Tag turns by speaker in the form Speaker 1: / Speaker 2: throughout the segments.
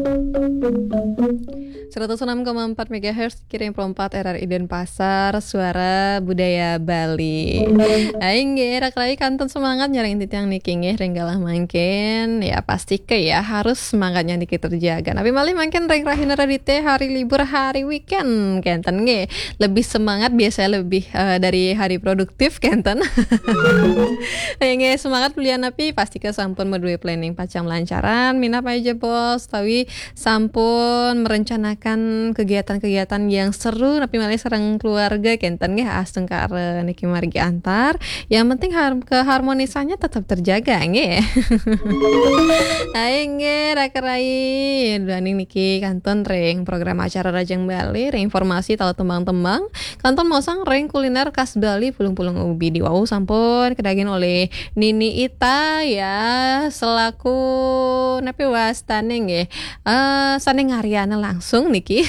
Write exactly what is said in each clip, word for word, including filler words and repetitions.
Speaker 1: seratus enam koma empat megahertz Kirim empat R R I Denpasar, suara budaya Bali. Aing ge rakrai kanton semangat nyarang titiang niki nge renggalah mangken ya pasti ke ya harus semangatnya niki terjaga. Tapi malih mangken reng rahina radite hari libur hari weekend kenten nge lebih semangat biasanya lebih uh, dari hari produktif kenten. Aing ge semangat pilihan api pasti ke sampun medue planning pacang lancaran minap aja bos tapi sampun merencanakan kegiatan-kegiatan yang seru tapi malah sareng keluarga kenten ge aseng kare niki margi antar yang penting har- keharmonisannya tetap terjaga nge. Aing ge rakerai dani niki kanton reng program acara Rajang Bali reng informasi talo tembang-tembang kanton mosang reng kuliner khas Bali pulung-pulung ubi di wau sampun kedagin oleh Nini Ita ya selaku napi wastane nge uh, sane ngariana langsung niki.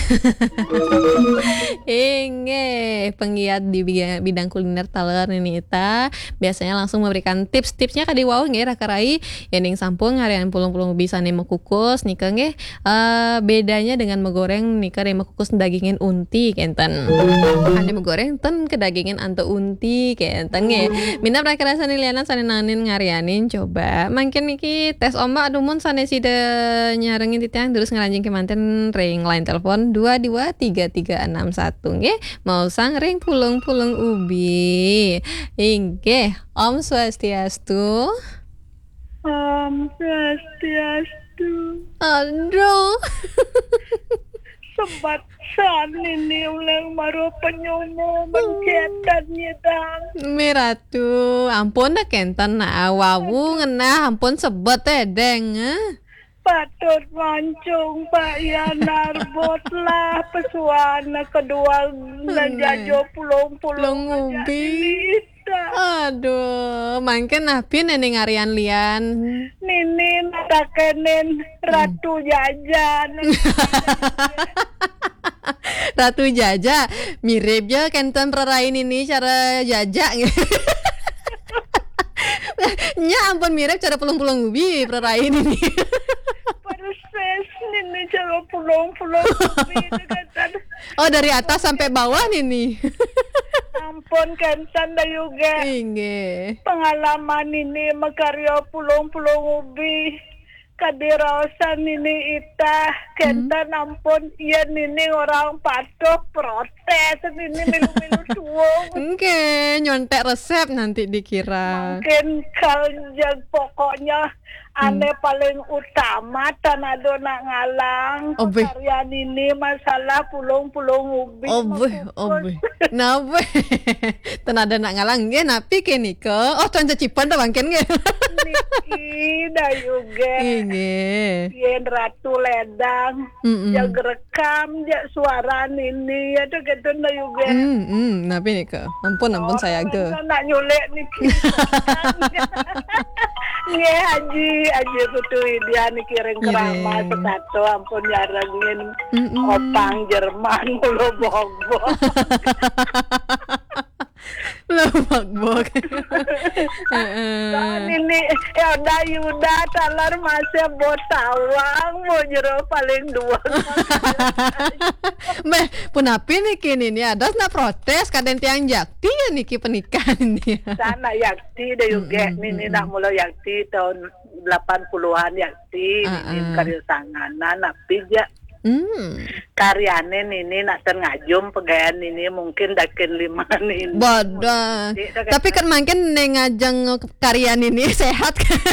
Speaker 1: Inge penggiat di bidang kuliner taler Nini Ita biasanya langsung memberikan tips-tipsnya ka di wau nge rakarai yening sampung ngarian pulung-pulung ubi sane mekukus nika nge uh, bedanya dengan megoreng nika re mekukus dagingin unti kenten. Ane megoreng ten kedagingin ante unti kenten nge. Minap rakara sane liana sane nanin ngarianin coba mangkin niki tes ombak aduh mun sane sida nyarengin titiang terus ngaranjing ke manten ring line telepon dua dua tiga tiga enam satu nge mau sang ring pulung-pulung ubi. Inge Om Swastiastu.
Speaker 2: Om Swastiastu.
Speaker 1: Aduh.
Speaker 2: Sebat san ini ulang maru penyomo mencetan nyedang.
Speaker 1: Miratu, ampun dah kentan na awawu ngena ampun sebet teh deng.
Speaker 2: Patut mancung Pak Yanar botlah pesuana kedua najajo pulung-pulung
Speaker 1: ubi. Aduh, mangken api neneng arian lian.
Speaker 2: Ninin takenen Ratu Jajan.
Speaker 1: Ratu Jaja mirip ya kenten prarain ini cara jajak. Nya ampun mirip cara pulung-pulung ubi prarain ini.
Speaker 2: Persis ini cara pulung-pulung ubi deketan.
Speaker 1: Oh dari atas sampai bawah nih.
Speaker 2: Ampun kensan da juga.
Speaker 1: Inge.
Speaker 2: Pengalaman ini makarya pulung-pulung ubi. Kadiraosan ini ita kentan hmm. Ampun iya nini orang patuh protes ini milu-milu suwung.
Speaker 1: Oke, nyontek resep nanti dikira.
Speaker 2: Mungkin kalau pokoknya ane hmm. paling utama tanado nak ngalang
Speaker 1: Obe.
Speaker 2: Karya ini masalah pulung-pulung ubi.
Speaker 1: Obe, obe. Nabe. Tanada nak ngalang ge napi ke nike. Oh tuan cacipan dah bangken ge.
Speaker 2: Niki da juga.
Speaker 1: Inge.
Speaker 2: Yen Ratu Ledang.
Speaker 1: Mm-mm.
Speaker 2: Ya gerekam ya suara ini ya tuh gitu da juga.
Speaker 1: Hmm, hmm, napi nike. Ampun, ampun
Speaker 2: Oh,
Speaker 1: saya ge.
Speaker 2: Nak nyulek niki. Nge haji haji kutu dia nih kiring keramas satu ampun nyarengin opang Jerman mulu bog-bog.
Speaker 1: Lobok-bok.
Speaker 2: Dan ini ya udah Yuda talar masih botawang mau jero paling dua.
Speaker 1: Meh, punapi nih kini nih ada na protes kaden tiang jakti ya niki pernikahan ini.
Speaker 2: Sana yakti deh juga ini nak mulai yakti tahun delapan puluhan yakti ini karya sanganan napi ja.
Speaker 1: Hmm.
Speaker 2: Karyane ini nak ngajum pegawaian ini mungkin dakin lima ini.
Speaker 1: Bodoh. Tapi kan makin ngajang karyan ini sehat kan.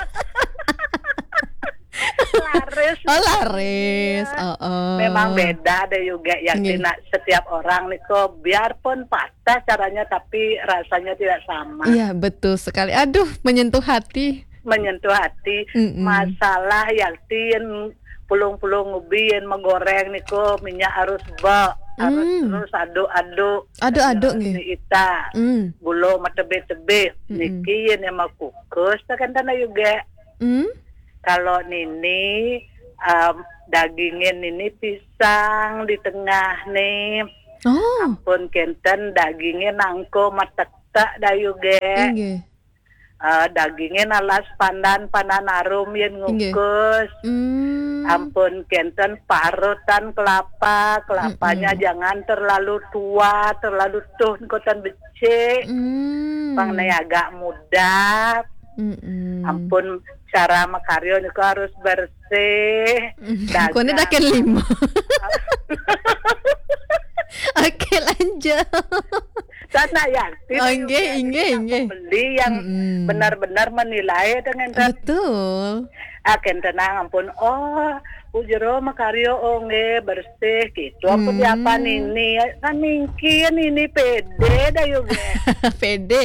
Speaker 2: Laris.
Speaker 1: Oh laris. Oh, oh.
Speaker 2: Memang beda deh juga yang
Speaker 1: Nggih.
Speaker 2: nak setiap orang nih kok biarpun patah caranya tapi rasanya tidak sama.
Speaker 1: Iya betul sekali. Aduh menyentuh hati.
Speaker 2: Menyentuh hati.
Speaker 1: Mm-mm.
Speaker 2: Masalah yang tin pulung-pulung ubi yang menggoreng nih kok minyak harus bak harus
Speaker 1: Mm.
Speaker 2: terus aduk-aduk
Speaker 1: Aduk-aduk nggih.
Speaker 2: ini ita
Speaker 1: Mm.
Speaker 2: bulu mata tebe-tebe niki yang emang kukus kan tanah juga
Speaker 1: Mm.
Speaker 2: kalau nini um, dagingin ini pisang di tengah nih
Speaker 1: Oh.
Speaker 2: ampun kenten dagingnya nangko matek-tak da juga
Speaker 1: Inge.
Speaker 2: uh, dagingnya alas pandan pandan arum yang ngukus
Speaker 1: Hmm.
Speaker 2: Ampun kenten parutan kelapa, kelapanya
Speaker 1: Mm-mm.
Speaker 2: jangan terlalu tua, terlalu tuh kotan becek.
Speaker 1: Mm.
Speaker 2: Pang nih agak muda.
Speaker 1: Mm-mm.
Speaker 2: Ampun cara makaryo niku harus bersih.
Speaker 1: Kau ini dakin lima. Oke lanjut.
Speaker 2: Sana yang
Speaker 1: Oke, inge, inge.
Speaker 2: beli yang
Speaker 1: Mm-mm.
Speaker 2: benar-benar menilai dengan
Speaker 1: Betul.
Speaker 2: akan tenang ampun oh ujero makaryo oh nge bersih gitu ampun
Speaker 1: Hmm.
Speaker 2: diapa ini kan mungkin ini pede dah juga
Speaker 1: Pede.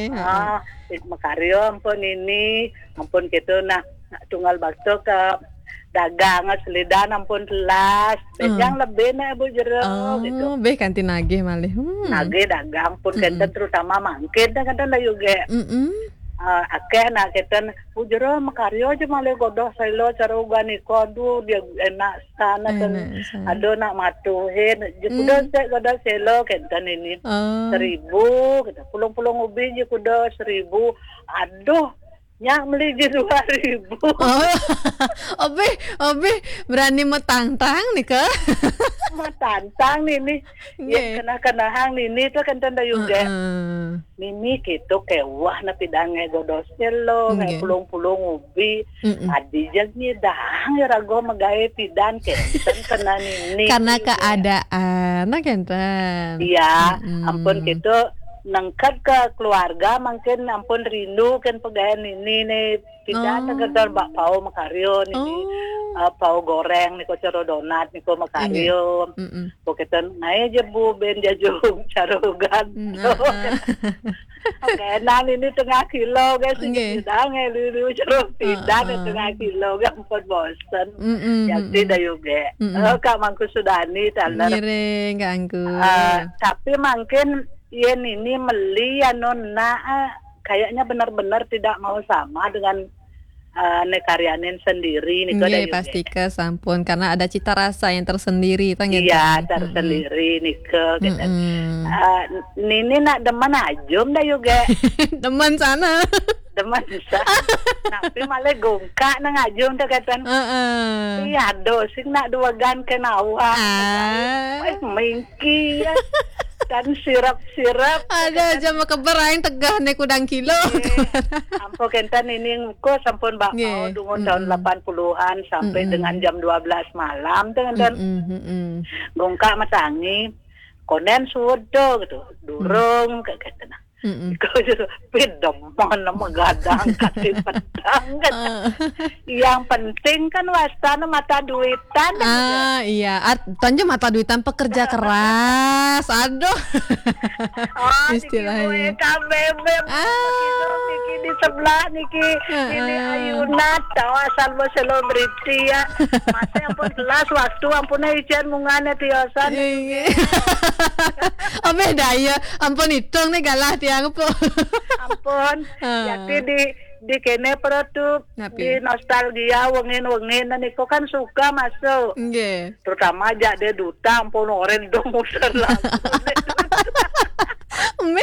Speaker 2: ah makaryo ampun ini ampun gitu nah tunggal bakso ke dagang selidan ampun telas yang lebih nih bu jero
Speaker 1: Oh,
Speaker 2: gitu
Speaker 1: beh kantin nagih malih. Hmm.
Speaker 2: nage dagang pun
Speaker 1: Mm-mm.
Speaker 2: kenten terutama mangkin dah kenten dah juga
Speaker 1: Mm-mm.
Speaker 2: Uh, akeh nak keten ujero makaryo aja malah godoh selo cara ugani kodu dia enak sana kan
Speaker 1: Enak sana.
Speaker 2: ado nak matuhin je kuda
Speaker 1: Hmm.
Speaker 2: se godoh selo kenten ini
Speaker 1: Oh.
Speaker 2: seribu kita pulung-pulung ubi je kuda seribu aduh nyak beli je dua ribu
Speaker 1: Oh, obe, obe berani metantang nih ke?
Speaker 2: mah tantang ini
Speaker 1: Nggih.
Speaker 2: ya kena kena hang ini tuh kenten da juga
Speaker 1: Heeh.
Speaker 2: Mimi gitu kewah na pidange godoh selo
Speaker 1: Nggih.
Speaker 2: ngai pulung-pulung ubi
Speaker 1: Mm-mm.
Speaker 2: adi jengnya dahang ya rago magawe pidan kenten kena nini
Speaker 1: Karena keadaan, nah kenten.
Speaker 2: iya
Speaker 1: Mm-mm.
Speaker 2: ampun gitu nengkat ke keluarga mungkin ampun rindu kan pegawai ini nih pidan
Speaker 1: Oh.
Speaker 2: oh. bak pau makaryo nih
Speaker 1: Oh.
Speaker 2: uh, pau goreng niko coro donat niko makaryo
Speaker 1: Mm-mm.
Speaker 2: Pokoknya naik aja bu ben jajung carugan
Speaker 1: Mm, ah, ah.
Speaker 2: Oke, nah ini tengah kilo guys,
Speaker 1: Nggih.
Speaker 2: sedang lulu ceruk tidak
Speaker 1: Ah, ah.
Speaker 2: tengah kilo gampang bosan.
Speaker 1: Mm-mm,
Speaker 2: Ya
Speaker 1: mm-mm.
Speaker 2: tidak juga.
Speaker 1: Mm-mm.
Speaker 2: Oh, Kak Mangku Sudani talar.
Speaker 1: Ngiring ganggu.
Speaker 2: Eh, tapi mungkin Yen ini meli ya nona eh, kayaknya benar-benar tidak mau sama dengan uh, nekaryanin sendiri nih
Speaker 1: Nggih, pasti ke sampun karena ada cita rasa yang tersendiri tang
Speaker 2: Iya, tersendiri nih ke gitu.
Speaker 1: Mm-mm.
Speaker 2: Uh, Nini nak demen ajum dah juga.
Speaker 1: Teman sana.
Speaker 2: Demen bisa. Tapi malah gongkak nang ajum dah katan.
Speaker 1: Heeh.
Speaker 2: Iya, dosing nak dua gan kenawa.
Speaker 1: Ah.
Speaker 2: Eh, mingki ya. Dan sirap-sirap.
Speaker 1: Ada aja mau keberain tegah nek udang kilo.
Speaker 2: Ampun kenten ini nguko sampun bak mau
Speaker 1: Nggih.
Speaker 2: dungun tahun
Speaker 1: Mm-mm.
Speaker 2: delapan puluhan sampai
Speaker 1: Mm-mm.
Speaker 2: dengan jam dua belas malam dengan dan
Speaker 1: Mm-mm, mm-mm.
Speaker 2: gongkak matangi konen sudo gitu durung kayak gitu nah
Speaker 1: Mm-mm.
Speaker 2: kau jadi pedeman nama gadang kasih pedang kan
Speaker 1: Ah.
Speaker 2: yang penting kan wastana mata duitan
Speaker 1: Ah iya, Art, Tanjo mata duitan pekerja keras. Aduh.
Speaker 2: oh
Speaker 1: Istilahnya.
Speaker 2: Niki gue
Speaker 1: Ah.
Speaker 2: Niki di sebelah Niki ini
Speaker 1: Ah.
Speaker 2: ayunat tahu asal mau selebriti ya masa ampun jelas waktu ampun ijen mungane tiosan
Speaker 1: Iya. Oh beda ya, ampun hitung nih galah tiang po.
Speaker 2: ampun
Speaker 1: Ah.
Speaker 2: jadi di di kene produk
Speaker 1: Napi?
Speaker 2: di nostalgia wengin-wengin niku kan suka masuk
Speaker 1: Nggih.
Speaker 2: terutama aja dia duta ampun oren dong muter langsung
Speaker 1: Me.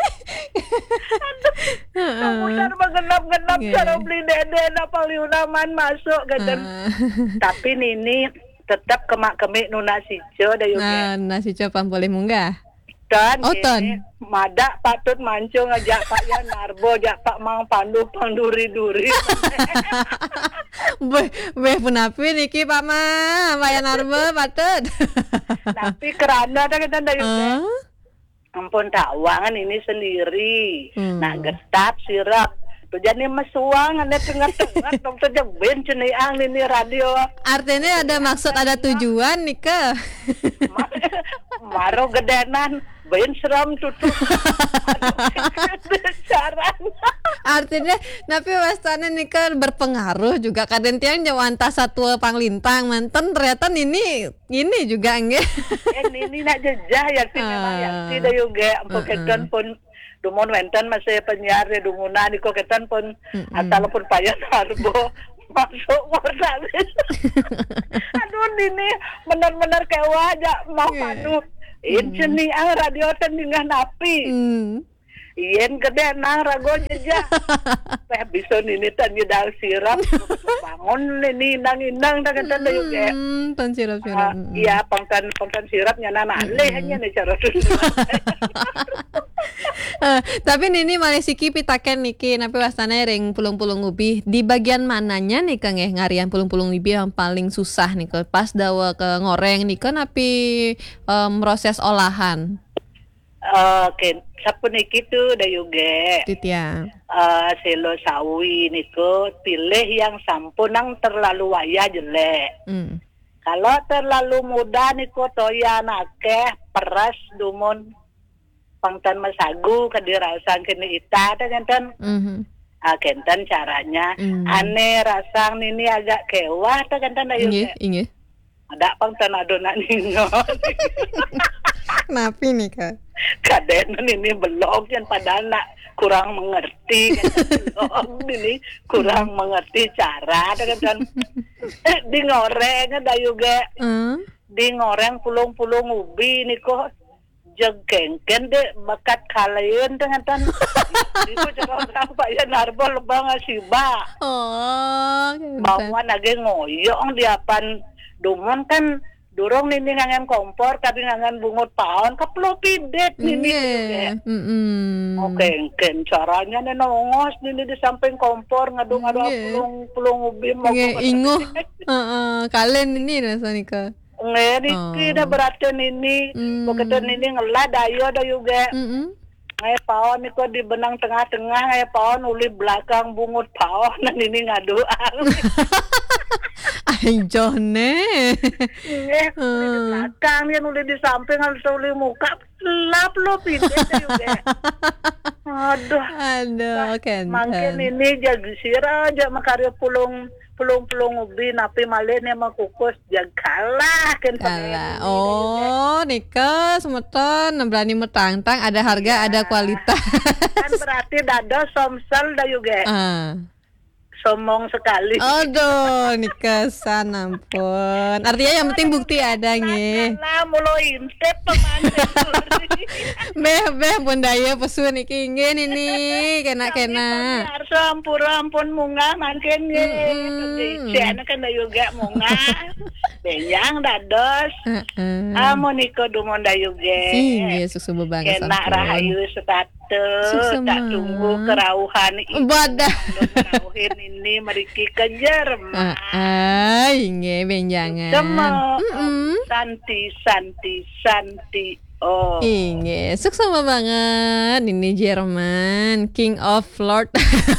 Speaker 2: muter mengenap-genap
Speaker 1: Nggih.
Speaker 2: cara beli dede apa liunaman masuk gitu
Speaker 1: Ah.
Speaker 2: tapi Nini tetap kemak-kemik nuna sijo da yuk
Speaker 1: Nah, nasi copan boleh munggah.
Speaker 2: dan
Speaker 1: Oh, ton.
Speaker 2: ini madak patut mancung ngajak Pak ya narbo jak Pak mang pandu panduri-duri
Speaker 1: Beh, beh punapi niki Pak Ma, Bayan Arbe patut.
Speaker 2: tapi kerana ada kita da yuk
Speaker 1: Ah.
Speaker 2: ampun takwangan ini sendiri
Speaker 1: Hmm.
Speaker 2: nak getap sirap tuh jadi mesuang ada tengah-tengah dong saja ben ceniang ini radio
Speaker 1: Artinya ada maksud, ada tujuan nih ke.
Speaker 2: maro gedenan ben seram tutup cara
Speaker 1: Artinya, tapi wastana nih kan berpengaruh juga kadang tiang jawanta satu panglintang manten ternyata ini ini juga enggak.
Speaker 2: ini nak jejah ya sih memang ya sih da juga ampun ketan pun dumon wenten masih penyiar di dumunan di ketan pun asal pun payah narbo masuk modal aduh ini benar-benar kewa aja mau padu ini nih ah radio tendingah napi
Speaker 1: Hmm.
Speaker 2: Yen gede nang rago jeja. Peh bisa nini tan nyedal sirap. Bangun nini inang-inang tak kata dayu ge.
Speaker 1: Hmm, tan
Speaker 2: Ah,
Speaker 1: sirap-sirap.
Speaker 2: iya pangkan pangkan sirapnya nana aleh hanya nih cara dulu.
Speaker 1: Eh, tapi Nini malih siki pitaken niki napi wastana ring pulung-pulung ubi di bagian mananya nih Kang eh ngarian pulung-pulung ubi yang paling susah nih ke pas dawa ke ngoreng nih kan napi em, proses olahan
Speaker 2: Oke, sapuniki tuh dayu ge.
Speaker 1: Titia.
Speaker 2: Eh, selo sawi niku pilih yang sampunang terlalu waya jelek.
Speaker 1: Hmm.
Speaker 2: Kalau terlalu muda niku toyan akeh peras dumun pangtan masagu kadirasan kini ita ta kenten.
Speaker 1: Mhm.
Speaker 2: Ah kenten caranya.
Speaker 1: Hmm.
Speaker 2: Ane rasang nini agak kewah ta kenten dayu
Speaker 1: Inggih,
Speaker 2: ge.
Speaker 1: inggih.
Speaker 2: Ada pangtan adonan nino.
Speaker 1: Napi nih Kak?
Speaker 2: Kaden ini belum yang padahal nak kurang mengerti belum ini kurang mengerti cara kan eh di ngoreng ada juga
Speaker 1: Hmm.
Speaker 2: di ngoreng pulung-pulung ubi nih kok jegengken deh bakat kalian dengan tan itu cara apa ya narbol bang asiba
Speaker 1: Oh, kenten.
Speaker 2: bawa nage ngoyong di apan dumon kan durung nini ngangen kompor tapi ngangen bungut paon kaplo pidet nini
Speaker 1: Nggih. Mm-mm.
Speaker 2: oke ken caranya nih nongos nini di samping kompor ngadu-ngadu
Speaker 1: Nggih.
Speaker 2: pulung pulung ubi mau
Speaker 1: Nggih, inguh. Heeh, kalen ini rasanya Kak.
Speaker 2: ngeriki dah berarti nini
Speaker 1: Hmm.
Speaker 2: begitu nini ngelah dayo dayo juga
Speaker 1: Mm-mm.
Speaker 2: ngayak paon niko di benang tengah-tengah ngayak paon uli belakang bungut paon dan nini ngadu
Speaker 1: Ay, Jone.
Speaker 2: Eh, uli di belakang yang uli di samping harus uli muka lap lo pindah juga. Aduh,
Speaker 1: Aduh, kenten.
Speaker 2: mungkin ini jadi sira aja makarya pulung pulung pulung ubi napi malen yang makukus jag kalah kan
Speaker 1: Alah. Oh, Nika semeton berani metang-tang ada harga, ada kualitas.
Speaker 2: kan berarti dada somsel dah juga
Speaker 1: Ah.
Speaker 2: somong sekali.
Speaker 1: Aduh, Nika san ampun. Artinya yang penting bukti ada nge.
Speaker 2: Lah mulo intep pemanten.
Speaker 1: Beh, beh pun daya pesun iki ingin ini kena-kena.
Speaker 2: Harus ampun ampun munga makin ye.
Speaker 1: Mm-mm.
Speaker 2: Jadi kan da juga munga. Benyang dados.
Speaker 1: Heeh.
Speaker 2: Amo niko dumon da juga.
Speaker 1: Iya, susu bebangsa.
Speaker 2: Kena rahayu sepatu.
Speaker 1: Sukses,
Speaker 2: Tak
Speaker 1: Ma.
Speaker 2: tunggu kerauhan ibu.
Speaker 1: Badah.
Speaker 2: Kerauhin ini meriki kejar mah.
Speaker 1: Ah, inge benjangan.
Speaker 2: Cuma
Speaker 1: Mm-mm.
Speaker 2: santi santi santi. Oh.
Speaker 1: Inge, sukses banget. Ini Jerman, King of Lord.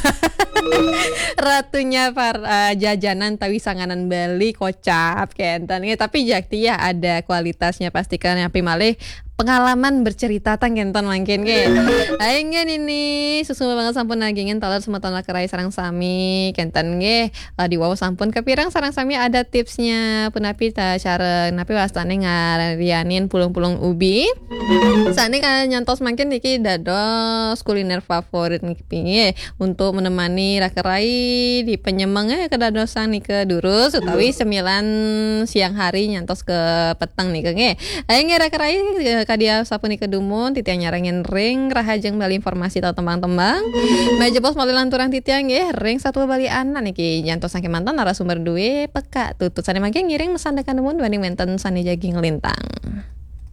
Speaker 1: Ratunya para jajanan tawi sanganan Bali kocap kenten. Nge, tapi jakti ya ada kualitasnya pastikan api malih pengalaman bercerita tang kenton mangkin ke. Aingen ini susu banget sampun nagingin talar semeton lakerai sarang sami kenten ge di wow sampun kepirang sarang sami ada tipsnya punapi ta cara napi wastane ngarianin pulung-pulung ubi. Sane kan nyontos mangkin iki dados kuliner favorit niki untuk menemani lakerai di penyemangnya kedadosan nih ke durus utawi sembilan siang hari nyantos ke petang nih ke nge. Aing lakerai kadia sapuni kedumun titiang nyarengin ring rahajeng bali informasi tau tembang-tembang meja pos mali lanturang titiang nggih ring satu bali anan iki nyantos saking mantan narasumber duwe peka tutut sane mangke ngiring mesan dekan demun dibanding menten sane jaging lintang.